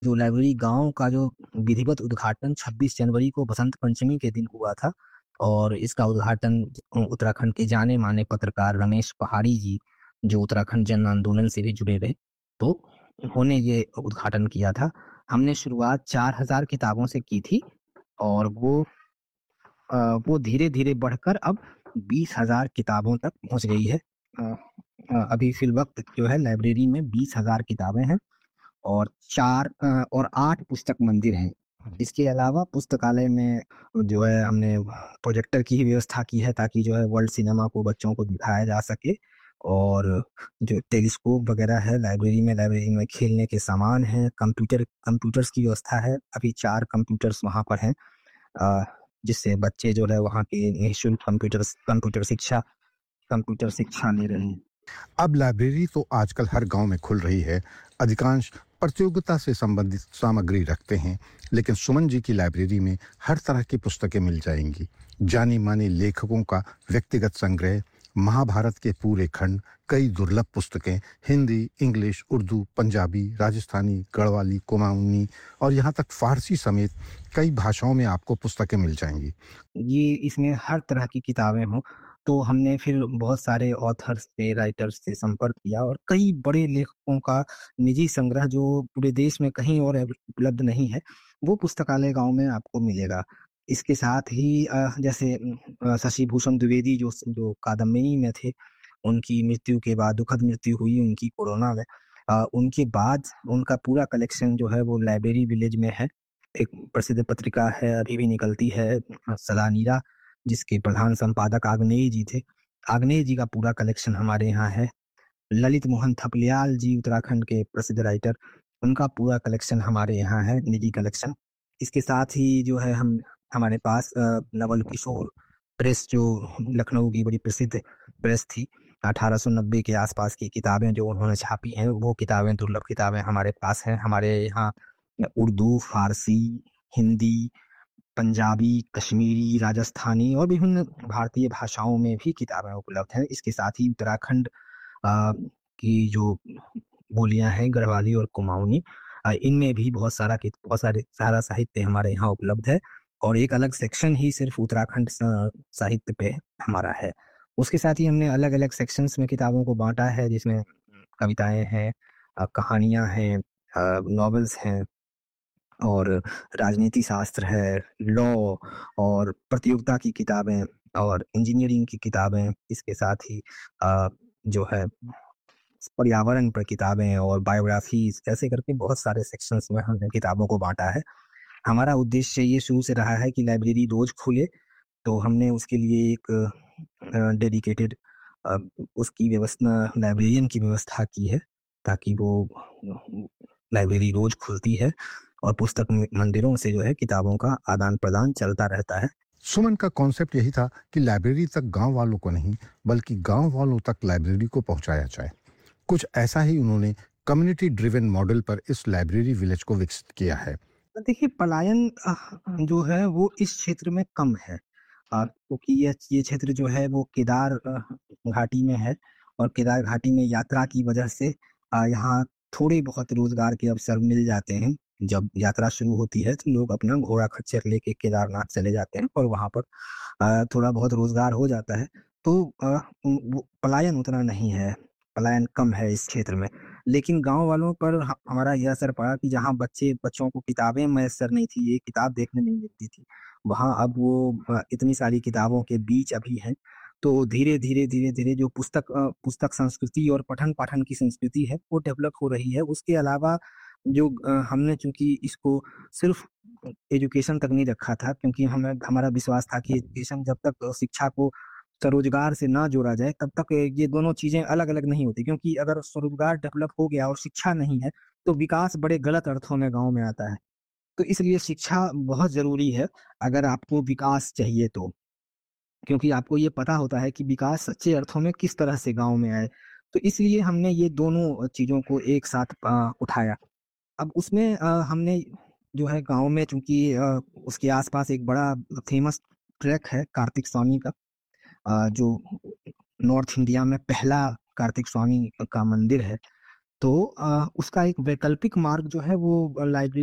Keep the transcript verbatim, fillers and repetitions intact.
जो लाइब्रेरी गाँव का जो विधिवत उद्घाटन छब्बीस जनवरी को बसंत पंचमी के दिन हुआ था और इसका उद्घाटन अ, उत्तराखंड के जाने-माने पत्रकार रमेश पहाड़ी जी, जो उत्तराखंड जन आंदोलन से भी जुड़े रहे, तो उन्होंने ये उद्घाटन किया था। हमने शुरुआत चार हज़ार किताबों से की थी और वो अ, वो धीरे-धीरे बढ़कर अब बीस हज़ार किताबों तक पहुँच गई है। अ अ, अभी फ़िलवक़्त जो है लाइब्रेरी में बीस हज़ार किताबें हैं और चार अ, और आठ पुस्तक मंदिर हैं। इसके अलावा पुस्तकालय में जो है हमने प्रोजेक्टर की ही व्यवस्था की है ताकि जो है वर्ल्ड सिनेमा को बच्चों को दिखाया जा सके और जो टेलीस्कोप वगैरह है लाइब्रेरी में, लाइब्रेरी में खेलने के सामान हैं, कंप्यूटर कंप्यूटर्स की व्यवस्था है। अभी चार कंप्यूटर्स वहाँ पर हैं अ, जिससे बच्चे जो है वहाँ के निःशुल्क कंप्यूटर्स कंप्यूटर शिक्षा कंप्यूटर शिक्षा ले रहे हैं। अब लाइब्रेरी तो आजकल हर गांव में खुल रही है। अधिकांश प्रतियोगिता से संबंधित सामग्री रखते हैं, लेकिन सुमन जी की लाइब्रेरी में हर तरह की पुस्तकें मिल जाएंगी। जानी मानी लेखकों का व्यक्तिगत संग्रह, महाभारत के पूरे खंड, कई दुर्लभ पुस्तकें, हिंदी, इंग्लिश, उर्दू, पंजाबी, राजस्थानी, गढ़वाली, कुमाऊनी और यहाँ तक फारसी समेत कई भाषाओं में आपको पुस्तकें मिल जाएंगी। ये इसमें हर तरह की किताबें हों, तो हमने फिर बहुत सारे ऑथर्स से, राइटर्स से संपर्क किया और कई बड़े लेखकों का निजी संग्रह जो पूरे देश में कहीं और अव उपलब्ध नहीं है, वो पुस्तकालय गाँव में आपको मिलेगा। इसके साथ ही अ, जैसे उम, अ, शशि भूषण द्विवेदी जो स जो कादम्बिनी में थे, उनकी मृत्यु के बाद दुखद मृत्यु हुई उनकी कोरोना में। अ, उनके बाद उनका पूरा कलेक्शन जो है वो लाइब्रेरी विलेज में है। एक प्रसिद्ध पत्रिका है, अभी भी निकलती है अ, सलामीरा, जिसके प्रधान संपादक आग्नेय जी थे। आग्नेय जी का पूरा कलेक्शन हमारे यहाँ है। ललित मोहन थपलियाल जी उत्तराखंड के प्रसिद्ध राइटर, उनका पूरा कलेक्शन हमारे यहाँ है, निजी कलेक्शन। इसके साथ ही जो है हम हमारे पास अ, नवल किशोर प्रेस जो लखनऊ की बड़ी प्रसिद्ध प्रेस थी, अठारह सौ नब्बे के आस-पास की किताबें जो उन्होंने छापी हैं, वो किताबें दुर्लभ किताबें हमारे पास हैं। हमारे यहाँ अ, उर्दू, फ़ारसी, हिंदी, पंजाबी, कश्मीरी, राजस्थानी और विभिन्न भारतीय भाषाओं में भी किताबें उपलब्ध हैं। इसके साथ ही उत्तराखंड अ, की जो बोलियाँ हैं गढ़वाली और कुमाऊनी, अ, इनमें भी बहुत सारा कित बहुत सारे सारा साहित्य हमारे यहाँ उपलब्ध है और एक अलग सेक्शन ही सिर्फ़ उत्तराखंड स साहित्य पे हमारा है। उसके साथ ही हमने अलग-अलग सेक्शंस में किताबों को बाँटा है जिसमें कविताएँ हैं, अ, कहानियाँ हैं, अ, नॉवेल्स हैं और राजनीति शास्त्र है, लॉ और प्रतियोगिता की किताबें और इंजीनियरिंग की किताबें, इसके साथ ही अ, जो है पर्यावरण पर किताबें और बायोग्राफ़ीज़ ऐसे करके बहुत सारे सेक्शंस में हमने किताबों को बाँटा है। हमारा उद्देश्य ये शुरू से रहा है कि लाइब्रेरी रोज़ खुले, तो हमने उसके लिए एक अ, डेडिकेटेड अ, उसकी व्यवस्था लाइब्रेरियन की व्यवस्था की है, ताकि वो लाइब्रेरी रोज़ खुलती है और पुस्तक म मंदिरों से जो है किताबों का आदान-प्रदान चलता रहता है। सुमन का कॉन्सेप्ट यही था कि लाइब्रेरी तक गांव वालों को नहीं, बल्कि गांव वालों तक लाइब्रेरी को पहुंचाया जाए। कुछ ऐसा ही उन्होंने कम्युनिटी ड्रिवन मॉडल पर इस लाइब्रेरी विलेज को विकसित किया है। तो देखिए पलायन अ, जो है वो इस क्षेत्र में कम है, अ, क्योंकि ये ये क्षेत्र जो है वो केदार अ, घाटी में है और केदार घाटी में यात्रा की वजह से अ, यहाँ थोड़े बहुत रोजगार के अवसर मिल जाते हैं। जब यात्रा शुरू होती है तो लोग अपना घोड़ा खच्चर लेके केदारनाथ चले जाते हैं और वहाँ पर अ, थोड़ा बहुत रोजगार हो जाता है। तो अ, उम, वो पलायन उतना नहीं है, पलायन कम है इस क्षेत्र में। लेकिन गाँव वालों पर ह हमारा ये असर पड़ा कि जहाँ बच्चे बच्चों को किताबें मैसर नहीं थी, एक किताब देखने नहीं मिलती थी, वहाँ अब वो अ, इतनी सारी किताबों के बीच अभी हैं। तो धीरे-धीरे, धीरे-धीरे जो पुस्तक अ, पुस्तक संस्कृति और पठन-पाठन की संस्कृति है, वो डेवलप हो रही है। उसके अलावा जो अ, हमने चूँकि इसको सिर्फ़ एजुकेशन तक नहीं रखा था क्योंकि हमें हमारा विश्वास था कि एजुकेशन जब तक शिक्षा को स्वरोजगार से ना जोड़ा जाए तब तक ये दोनों चीज़ें अलग-अलग नहीं होती, क्योंकि अगर स्वरोजगार डेवलप हो गया और शिक्षा नहीं है, तो विकास बड़े गलत अर्थों में गाँव में आता है। तो इसलिए शिक्षा बहुत ज़रूरी है, अगर आपको विकास चाहिए तो। क्योंकि आपको ये पता होता है कि विकास सच्चे अर्थों में किस तरह से गाँव में आए। तो इसलिए हमने ये दोनों चीज़ों को एक साथ अ, उठाया। अब उसमें अ, हमने जो है गाँव में चूँकि अ, उसके आस-पास एक बड़ा फ़ेमस ट्रैक है कार्तिक स्वामी का, अ, जो नॉर्थ इंडिया में पहला कार्तिक स्वामी का मंदिर है। तो अ, उसका एक वैकल्पिक मार्ग जो है वो लाइब्रेरी